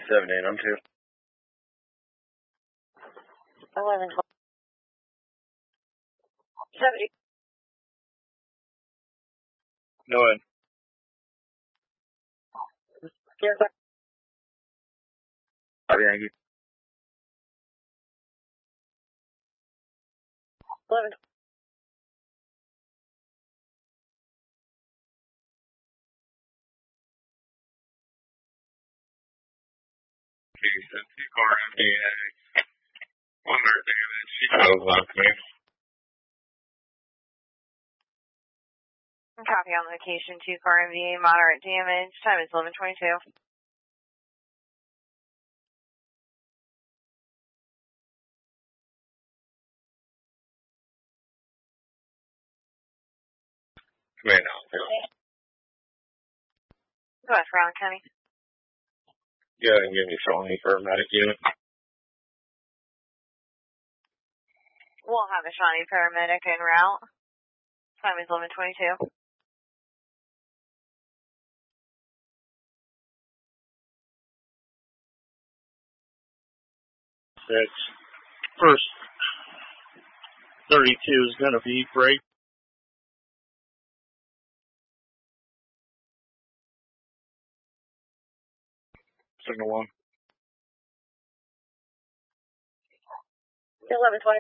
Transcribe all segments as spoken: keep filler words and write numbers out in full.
seven eight, I'm two. eleven twelve. seventy. No end. Yes, Copy, Yankee. eleven. Two car M D A. One more damage. Chicago left me. Copy on location, two car M V A, moderate damage. Time is eleven twenty-two. Command out. Go ahead, Round County. Go ahead and give me Shawnee for a medic unit. We'll have a Shawnee paramedic en route. Time is eleven twenty-two. Six. First thirty-two is going to be break. Signal one. eleven twenty.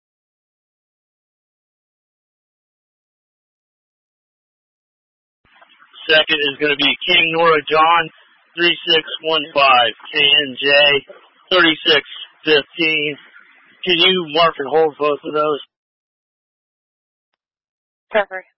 Second is going to be King Nora John, three six one five, K N J, thirty-six fifteen. Can you mark and hold both of those? Trevor.